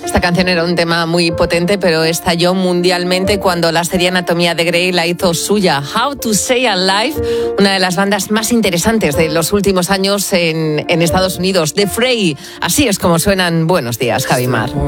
Esta canción era un tema muy potente, pero estalló mundialmente cuando la serie Anatomía de Grey la hizo suya. How to Stay Alive, una de las bandas más interesantes de los últimos años en Estados Unidos. The Fray, así es como suenan. Buenos días, Javi Mar.